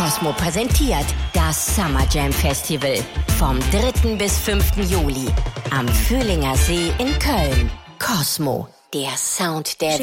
Cosmo präsentiert das Summer Jam Festival vom 3. bis 5. Juli am Fühlinger See in Köln. Cosmo, der Sound der